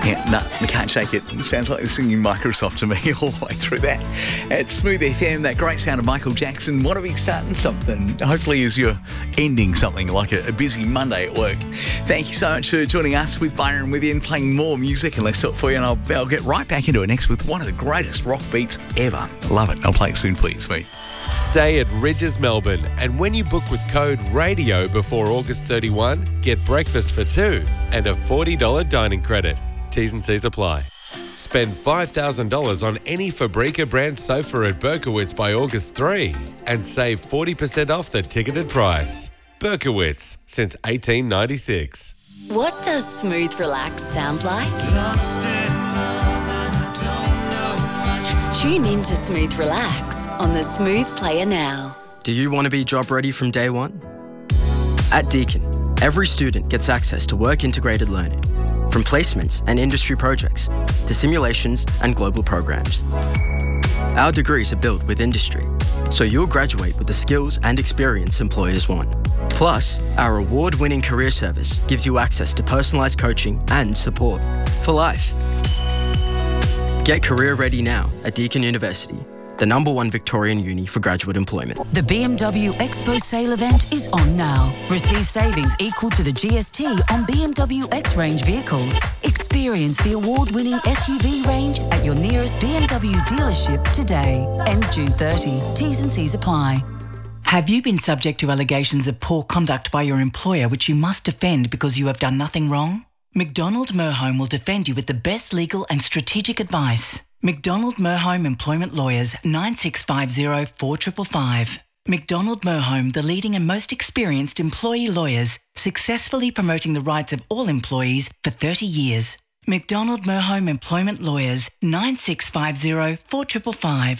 Yeah, no, I can't shake it. It sounds like they're singing Microsoft to me all the way through that. It's Smooth FM, that great sound of Michael Jackson. Want to be starting something, hopefully as you're ending something like a busy Monday at work. Thank you so much for joining us with Byron Within, playing more music and less talk for you, and I'll get right back into it next with one of the greatest rock beats ever. Love it. I'll play it soon for you, Smooth. Stay at Ridges Melbourne, and when you book with code RADIO before August 31, get breakfast for two and a $40 dining credit. T's and C's apply. Spend $5,000 on any Fabrica brand sofa at Berkowitz by August 3 and save 40% off the ticketed price. Berkowitz, since 1896. What does smooth relax sound like? Tune in to Smooth Relax on the Smooth Player now. Do you want to be job ready from day one? At Deakin, every student gets access to work-integrated learning, from placements and industry projects to simulations and global programs. Our degrees are built with industry, so you'll graduate with the skills and experience employers want. Plus, our award-winning career service gives you access to personalised coaching and support for life. Get career ready now at Deakin University, the #1 Victorian uni for graduate employment. The BMW Expo sale event is on now. Receive savings equal to the GST on BMW X range vehicles. Experience the award-winning SUV range at your nearest BMW dealership today. Ends June 30. T's and C's apply. Have you been subject to allegations of poor conduct by your employer which you must defend because you have done nothing wrong? McDonald Merholm will defend you with the best legal and strategic advice. McDonald Merholm Employment Lawyers, 9650 4555. McDonald Merholm, the leading and most experienced employee lawyers, successfully promoting the rights of all employees for 30 years. McDonald Merholm Employment Lawyers, 9650 4555.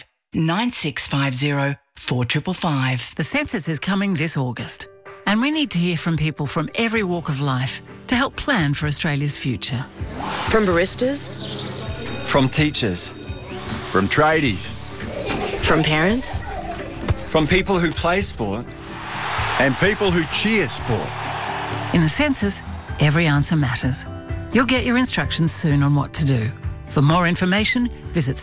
9650 4555. The census is coming this August, and we need to hear from people from every walk of life to help plan for Australia's future. From baristas, from teachers, from tradies, from parents, from people who play sport, and people who cheer sport. In the census, every answer matters. You'll get your instructions soon on what to do. For more information, visit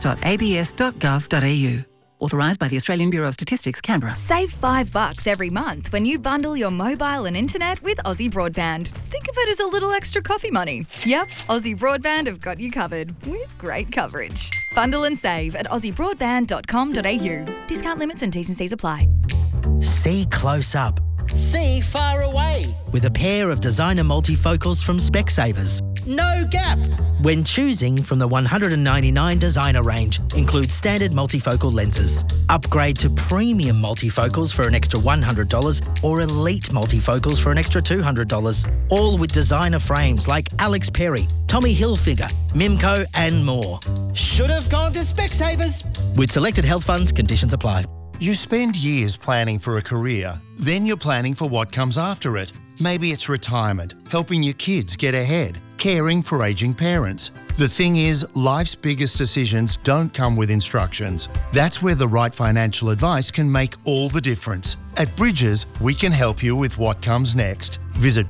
census.abs.gov.au. Authorised by the Australian Bureau of Statistics, Canberra. Save $5 every month when you bundle your mobile and internet with Aussie Broadband. Think of it as a little extra coffee money. Yep, Aussie Broadband have got you covered with great coverage. Bundle and save at aussiebroadband.com.au. Discount limits and T's and C's apply. See close up. See far away. With a pair of designer multifocals from Specsavers. No gap. When choosing from the 199 designer range, includes standard multifocal lenses. Upgrade to premium multifocals for an extra $100 or elite multifocals for an extra $200. All with designer frames like Alex Perry, Tommy Hilfiger, Mimco and more. Should have gone to Specsavers. With selected health funds, conditions apply. You spend years planning for a career, then you're planning for what comes after it. Maybe it's retirement, helping your kids get ahead, caring for ageing parents. The thing is, life's biggest decisions don't come with instructions. That's where the right financial advice can make all the difference. At Bridges, we can help you with what comes next. Visit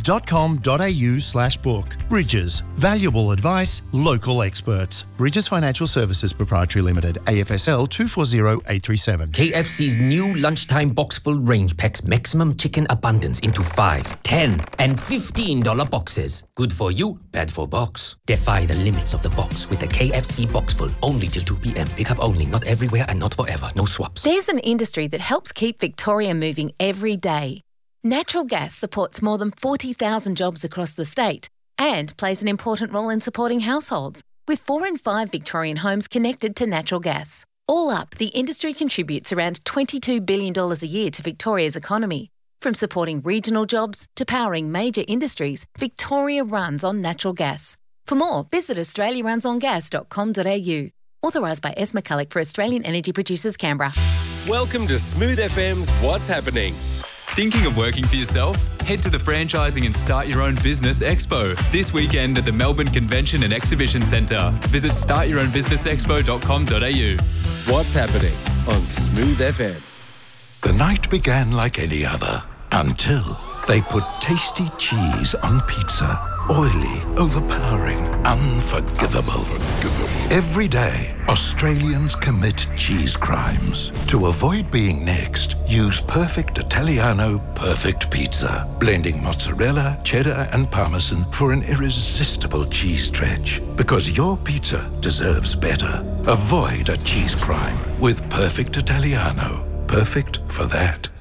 bridges.com.au/book. Bridges. Valuable advice, local experts. Bridges Financial Services Proprietary Limited, AFSL 240837. KFC's new lunchtime box-full range packs maximum chicken abundance into 5, 10 and $15 boxes. Good for you, bad for box. Defy the limits of the box with the KFC Boxful. Only till 2 p.m. Pick up only, not everywhere and not forever. No swaps. There's an industry that helps keep Victoria moving every day. Natural gas supports more than 40,000 jobs across the state and plays an important role in supporting households, with 4 in 5 Victorian homes connected to natural gas. All up, the industry contributes around $22 billion a year to Victoria's economy. From supporting regional jobs to powering major industries, Victoria runs on natural gas. For more, visit australiarunsongas.com.au. Authorised by S. McCulloch for Australian Energy Producers, Canberra. Welcome to Smooth FM's What's Happening. Thinking of working for yourself? Head to the Franchising and Start Your Own Business Expo this weekend at the Melbourne Convention and Exhibition Centre. Visit startyourownbusinessexpo.com.au. What's Happening on Smooth FM. The night began like any other until they put tasty cheese on pizza. Oily, overpowering, unforgivable. Every day, Australians commit cheese crimes. To avoid being next, use Perfect Italiano Perfect Pizza, blending mozzarella, cheddar, and parmesan for an irresistible cheese stretch. Because your pizza deserves better. Avoid a cheese crime with Perfect Italiano. Perfect for that.